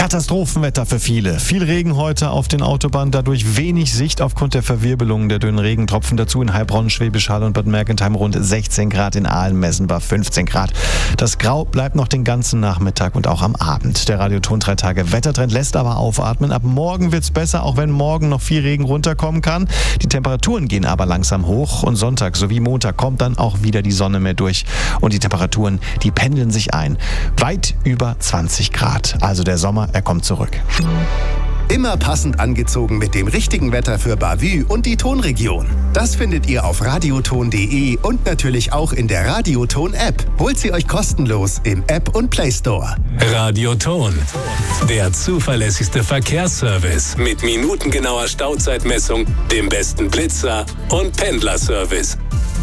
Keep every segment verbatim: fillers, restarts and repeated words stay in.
Katastrophenwetter für viele. Viel Regen heute auf den Autobahnen, dadurch wenig Sicht aufgrund der Verwirbelung der dünnen Regentropfen. Dazu in Heilbronn, Schwäbisch Hall und Bad Mergentheim rund sechzehn Grad, in Aalen, Messenbach fünfzehn Grad. Das Grau bleibt noch den ganzen Nachmittag und auch am Abend. Der Radioton drei Tage Wettertrend lässt aber aufatmen. Ab morgen wird's besser, auch wenn morgen noch viel Regen runterkommen kann. Die Temperaturen gehen aber langsam hoch und Sonntag sowie Montag kommt dann auch wieder die Sonne mehr durch. Und die Temperaturen, die pendeln sich ein. Weit über zwanzig Grad. Also der Sommer, er kommt zurück. Immer passend angezogen mit dem richtigen Wetter für Bavü und die Tonregion. Das findet ihr auf radioton punkt de und natürlich auch in der Radioton-App. Holt sie euch kostenlos im App und Play Store. Radioton, der zuverlässigste Verkehrsservice mit minutengenauer Stauzeitmessung, dem besten Blitzer und Pendlerservice.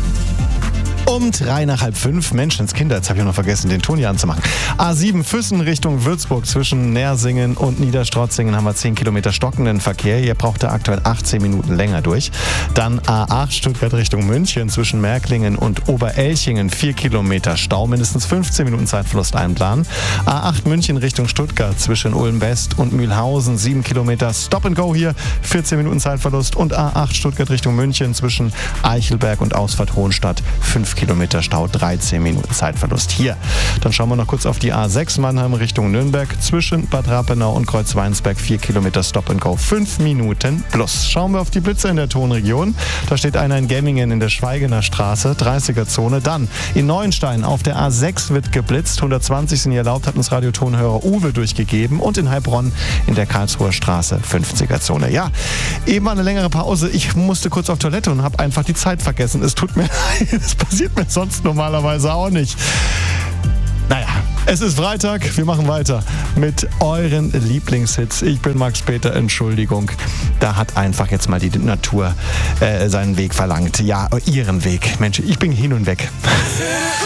Um drei nach halb fünf, Menschenskinder, jetzt habe ich noch vergessen, den Ton hier anzumachen. A sieben Füssen Richtung Würzburg zwischen Nersingen und Niederstrotzingen haben wir zehn Kilometer stockenden Verkehr. Hier braucht er aktuell achtzehn Minuten länger durch. Dann A acht Stuttgart Richtung München zwischen Märklingen und Oberelchingen vier Kilometer Stau, mindestens fünfzehn Minuten Zeitverlust einplanen. A acht München Richtung Stuttgart zwischen Ulm West und Mühlhausen sieben Kilometer Stop and Go hier, vierzehn Minuten Zeitverlust. Und A acht Stuttgart Richtung München zwischen Eichelberg und Ausfahrt Hohenstadt fünf Kilometer Stau, dreizehn Minuten Zeitverlust hier. Dann schauen wir noch kurz auf die A sechs Mannheim Richtung Nürnberg zwischen Bad Rappenau und Kreuzweinsberg vier Kilometer Stop and Go, fünf Minuten plus. Schauen wir auf die Blitze in der Tonregion. Da steht einer in Gemmingen in der Schweigener Straße, dreißiger Zone. Dann in Neuenstein auf der A sechs wird geblitzt, hundertzwanzig sind hier erlaubt, hat uns Radiotonhörer Uwe durchgegeben. Und in Heilbronn in der Karlsruher Straße, fünfziger Zone. Ja, eben war eine längere Pause. Ich musste kurz auf Toilette und habe einfach die Zeit vergessen. Es tut mir leid, es passiert mir sonst normalerweise auch nicht. Naja, es ist Freitag, wir machen weiter mit euren Lieblingshits. Ich bin Max Peter, Entschuldigung. Da hat einfach jetzt mal die Natur äh, seinen Weg verlangt. Ja, ihren Weg. Mensch, ich bin hin und weg.